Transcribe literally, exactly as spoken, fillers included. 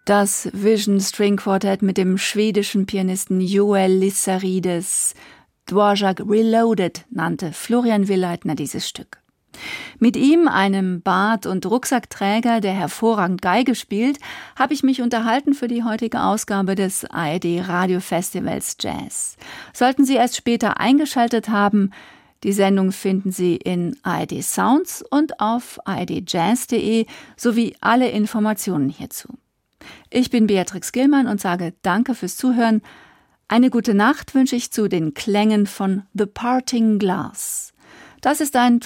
Das Vision String Quartet mit dem schwedischen Pianisten Joel Lissarides. Dvorak Reloaded nannte Florian Willeitner dieses Stück. Mit ihm, einem Bart- und Rucksackträger, der hervorragend Geige spielt, habe ich mich unterhalten für die heutige Ausgabe des A R D Radiofestivals Jazz. Sollten Sie erst später eingeschaltet haben, die Sendung finden Sie in A R D Sounds und auf a r d jazz punkt d e sowie alle Informationen hierzu. Ich bin Beatrix Gillmann und sage Danke fürs Zuhören. Eine gute Nacht wünsche ich zu den Klängen von The Parting Glass. Das ist ein